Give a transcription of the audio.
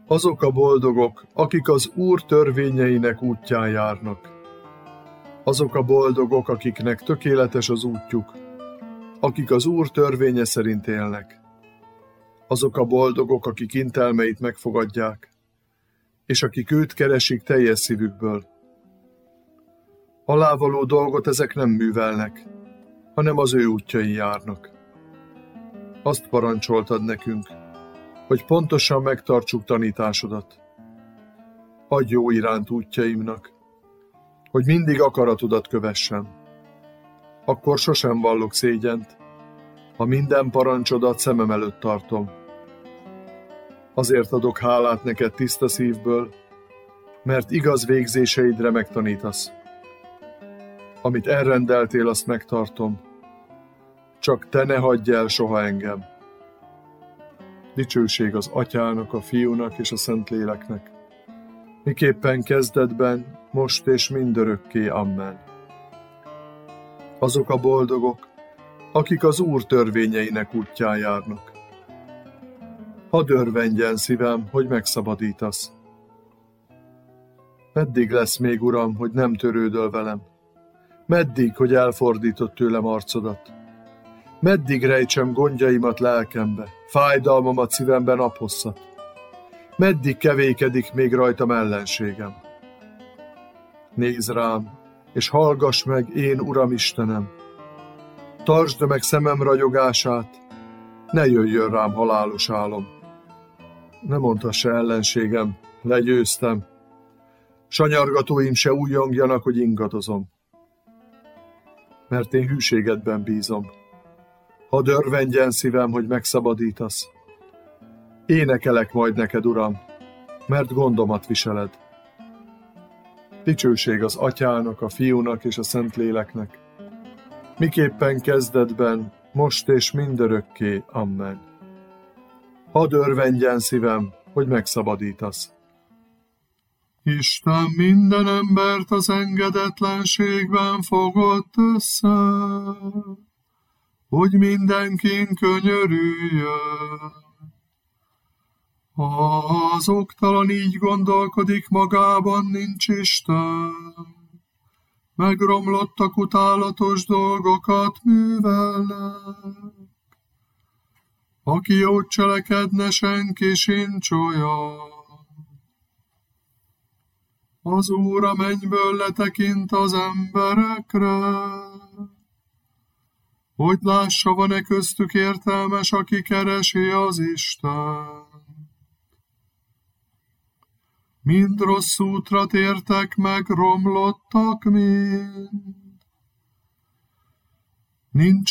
Azok a boldogok, akik az Úr törvényeinek útján járnak. Azok a boldogok, akiknek tökéletes az útjuk, akik az Úr törvénye szerint élnek. Azok a boldogok, akik intelmeit megfogadják, és akik őt keresik teljes szívükből. Alávaló dolgot ezek nem művelnek, hanem az ő útjain járnak. Azt parancsoltad nekünk, hogy pontosan megtartsuk tanításodat. Adj jó iránt útjaimnak, hogy mindig akaratodat kövessem. Akkor sosem vallok szégyent, ha minden parancsodat szemem előtt tartom. Azért adok hálát neked tiszta szívből, mert igaz végzéseidre megtanítasz. Amit elrendeltél, azt megtartom, csak te ne hagyj el soha engem. Dicsőség az Atyának, a Fiúnak és a Szentléleknek, miképpen kezdetben, most és mindörökké. Amen. Azok a boldogok, akik az Úr törvényeinek útján járnak. Hadd örvendjen szívem, hogy megszabadítasz. Meddig lesz még, Uram, hogy nem törődöl velem? Meddig, hogy elfordított tőlem arcodat? Meddig rejtsem gondjaimat lelkembe, fájdalmamat szívemben naphosszat? Meddig kevékedik még rajtam ellenségem? Nézz rám, és hallgass meg, én Uram Istenem! Tartsd meg szemem ragyogását, ne jöjjön rám halálos álom. Ne mondhassa ellenségem, legyőztem, sanyargatóim se újjongjanak, hogy ingadozom. Mert én hűségedben bízom. Hadd örvendjen szívem, hogy megszabadítasz. Énekelek majd neked, Uram, mert gondomat viseled. Dicsőség az Atyának, a Fiúnak és a Szentléleknek, miképpen kezdetben, most és mindörökké. Amen. Hadd örvendjen szívem, hogy megszabadítasz. Isten minden embert az engedetlenségben fogott össze, hogy mindenkin könyörüljön. Ha az oktalan így gondolkodik, magában nincs Isten, megromlottak utálatos dolgokat művelnek. Aki jót cselekedne, senki sincs olyan. Az Úr a mennyből letekint az emberekre, hogy lássa, van-e köztük értelmes, aki keresi az Istent. Mind rossz útra tértek meg, romlottak mind. Nincs